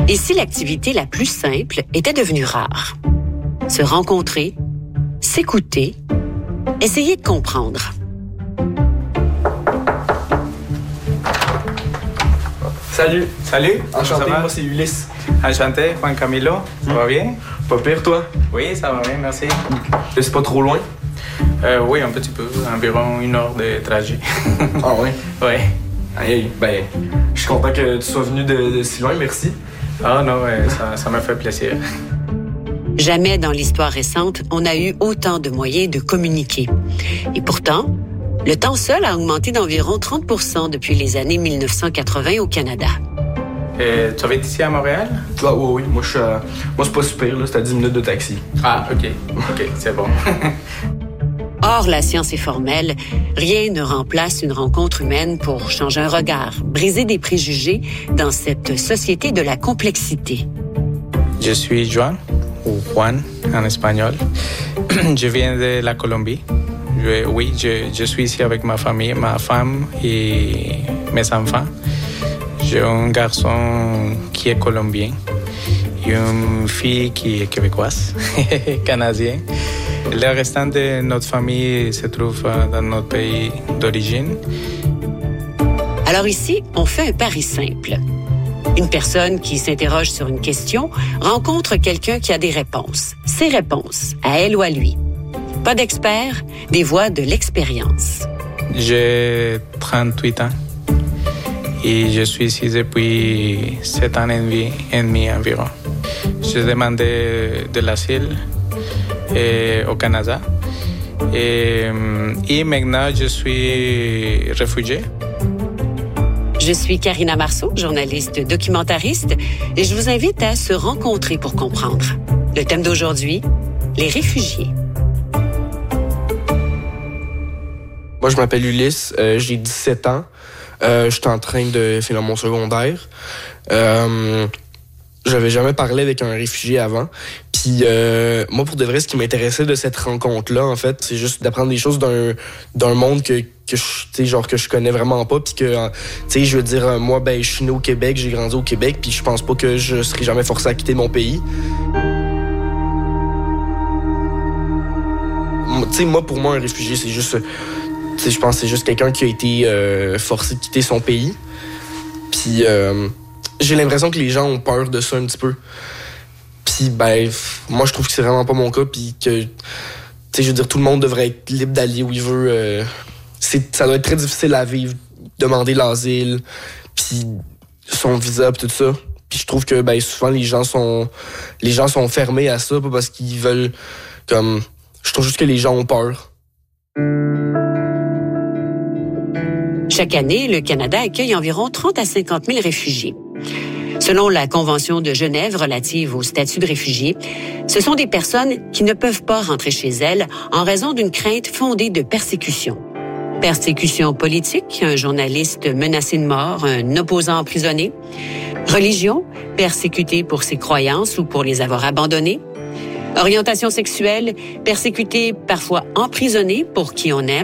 Et si l'activité la plus simple était devenue rare? Se rencontrer, s'écouter, essayer de comprendre. Salut. Salut. Enchanté, moi c'est Ulysse. Enchanté, Juan Camilo. Ça va bien? Pas pire, toi? Oui, ça va bien, merci. C'est pas trop loin? Oui, un petit peu. Environ 1 heure de trajet. Ah ouais? Oui. Hey, ben, je suis content que tu sois venu de si loin, merci. Ah non, ça m'a fait plaisir. Jamais dans l'histoire récente, on a eu autant de moyens de communiquer. Et pourtant, le temps seul a augmenté d'environ 30% depuis les années 1980 au Canada. Tu habites ici à Montréal? Ah oui, moi c'est pas super, là, c'est à 10 minutes de taxi. Ah, OK, c'est bon. Or, la science est formelle. Rien ne remplace une rencontre humaine pour changer un regard, briser des préjugés dans cette société de la complexité. Je suis Juan, ou Juan en espagnol. Je viens de la Colombie. Je suis ici avec ma famille, ma femme et mes enfants. J'ai un garçon qui est colombien et une fille qui est québécoise, canadienne. Le restant de notre famille se trouve dans notre pays d'origine. Alors ici, on fait un pari simple. Une personne qui s'interroge sur une question rencontre quelqu'un qui a des réponses. Ses réponses, à elle ou à lui. Pas d'experts, des voix de l'expérience. J'ai 38 ans et je suis ici depuis 7 ans et demi environ. J'ai demandé de l'asile au Canada et maintenant je suis réfugié. Je suis Karina Marceau, journaliste documentariste, et je vous invite à se rencontrer pour comprendre. Le thème d'aujourd'hui, les réfugiés. Moi, je m'appelle Ulysse, j'ai 17 ans. Je suis en train de finir mon secondaire. J'avais jamais parlé avec un réfugié avant. Puis moi, pour de vrai, ce qui m'intéressait de cette rencontre-là, en fait, c'est juste d'apprendre des choses d'un monde que je connais vraiment pas. Puis que, tu sais, je veux dire, moi, ben, je suis né au Québec, j'ai grandi au Québec, puis je pense pas que je serai jamais forcé à quitter mon pays. Tu sais, moi, pour moi, un réfugié, c'est juste... Tu sais, je pense que c'est juste quelqu'un qui a été forcé de quitter son pays. Puis j'ai l'impression que les gens ont peur de ça un petit peu. Puis ben, moi, je trouve que c'est vraiment pas mon cas. Puis que, tu sais, je veux dire, tout le monde devrait être libre d'aller où il veut. Ça doit être très difficile à vivre, demander l'asile, puis son visa, puis tout ça. Puis je trouve que ben souvent les gens sont fermés à ça, pas parce qu'ils veulent comme. Je trouve juste que les gens ont peur. Chaque année, le Canada accueille environ 30 à 50 000 réfugiés. Selon la Convention de Genève relative au statut de réfugié, ce sont des personnes qui ne peuvent pas rentrer chez elles en raison d'une crainte fondée de persécution. Persécution politique, un journaliste menacé de mort, un opposant emprisonné. Religion, persécuté pour ses croyances ou pour les avoir abandonnées. Orientation sexuelle, persécuté, parfois emprisonné pour qui on aime.